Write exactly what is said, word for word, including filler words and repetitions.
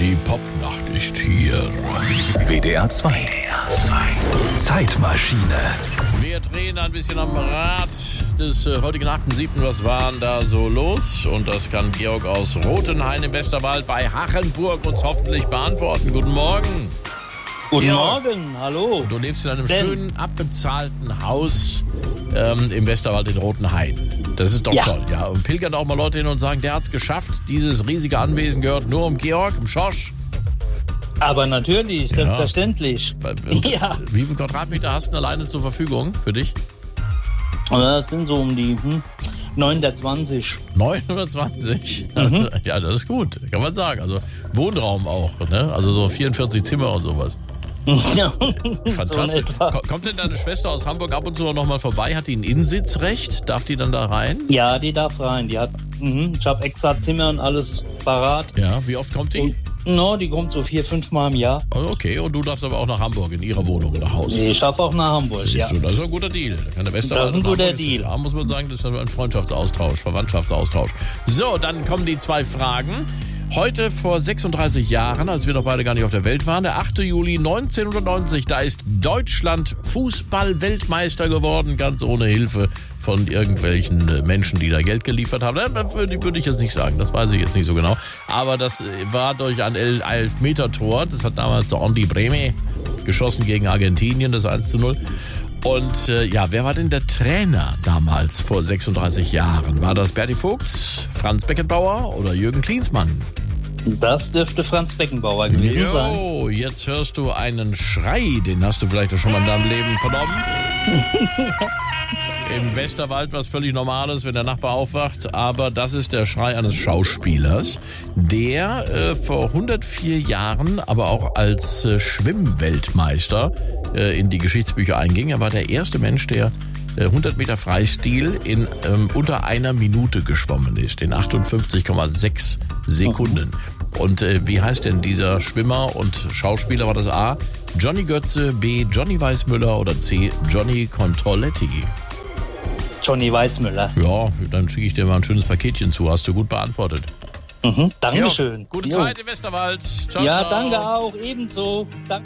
Die Popnacht ist hier. W D R zwei. W D R zwei. Zeitmaschine. Wir drehen ein bisschen am Rad des äh, heutigen achten siebten Was war denn da so los? Und das kann Georg aus Rothenhain im Westerwald bei Hachenburg uns hoffentlich beantworten. Guten Morgen. Guten Georg, Morgen, hallo. Du lebst in einem Denn? schönen, abbezahlten Haus ähm, im Westerwald in Rothenhain. Das ist doch Ja. toll, ja. Und pilgern auch mal Leute hin und sagen, der hat's geschafft. Dieses riesige Anwesen gehört nur um Georg, um Schorsch. Aber natürlich, selbstverständlich. Ja. Wie viele Quadratmeter hast du denn alleine zur Verfügung für dich? Das sind so um die hm, neunhundertzwanzig. neunhundertzwanzig? Also, ja, das ist gut, kann man sagen. Also Wohnraum auch, ne? Also so vierundvierzig Zimmer und sowas. Ja, Fantastisch. so in etwa. Ko- Kommt denn deine Schwester aus Hamburg ab und zu noch mal vorbei? Hat die ein Innensitzrecht? Darf die dann da rein? Ja, die darf rein. Die hat, mhm, ich habe extra Zimmer und alles parat. Ja, wie oft kommt die? Und, no, die kommt so vier, fünf Mal im Jahr. Oh, okay, und du darfst aber auch nach Hamburg in ihrer Wohnung oder Haus. Ich schaffe auch nach Hamburg, Siehst ja. du, das ist ein guter Deal. Da kann der Westerwald Das ist ein und guter Hamburg- Deal. Ja, muss man sagen, das ist ein Freundschaftsaustausch, Verwandtschaftsaustausch. So, dann kommen die zwei Fragen. Heute vor sechsunddreißig Jahren, als wir noch beide gar nicht auf der Welt waren, der achte Juli neunzehnhundertneunzig, da ist Deutschland Fußball-Weltmeister geworden, ganz ohne Hilfe von irgendwelchen äh, Menschen, die da Geld geliefert haben. Das würde würde ich jetzt nicht sagen, das weiß ich jetzt nicht so genau. Aber das äh, war durch ein El- Elfmeter-Tor, das hat damals der Andi Brehme geschossen gegen Argentinien, das eins zu null. Und äh, ja, wer war denn der Trainer damals vor sechsunddreißig Jahren? War das Berti Vogts, Franz Beckenbauer oder Jürgen Klinsmann? Das dürfte Franz Beckenbauer gewesen sein. Jo, jetzt hörst du einen Schrei, den hast du vielleicht auch schon mal in deinem Leben vernommen. Im Westerwald was völlig Normales, wenn der Nachbar aufwacht, aber das ist der Schrei eines Schauspielers, der äh, vor hundertvier Jahren aber auch als äh, Schwimmweltmeister äh, in die Geschichtsbücher einging. Er war der erste Mensch, der äh, hundert Meter Freistil in ähm, unter einer Minute geschwommen ist, in achtundfünfzig Komma sechs Sekunden. Und äh, wie heißt denn dieser Schwimmer und Schauspieler? War das A, Johnny Götze, B, Johnny Weissmüller oder C, Johnny Controlletti? Johnny Weissmüller. Ja, dann schicke ich dir mal ein schönes Paketchen zu. Hast du gut beantwortet. Mhm, Dankeschön. Jo, gute Jo. Zeit im Westerwald. Ciao, Ja, ciao. danke auch, ebenso. Danke.